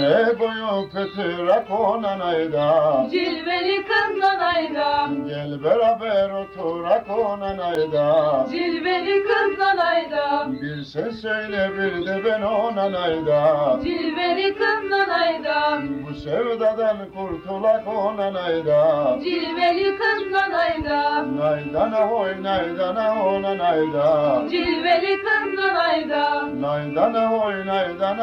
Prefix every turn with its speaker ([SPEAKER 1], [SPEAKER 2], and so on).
[SPEAKER 1] Boyu kıtırak olan ayda,
[SPEAKER 2] Cilveli kız nanayda,
[SPEAKER 1] gel beraber oturak olan ayda.
[SPEAKER 2] cilveli kız nanayda,
[SPEAKER 1] Bir sen söyle bir de ben ona ayda.
[SPEAKER 2] cilveli kız nanayda,
[SPEAKER 1] Bu sevdadan kurtulak olan ayda.
[SPEAKER 2] cilveli kız nanayda,
[SPEAKER 1] Naydana hoy naydana olan ayda.
[SPEAKER 2] cilveli kız nanayda.
[SPEAKER 1] Naydana hoy naydana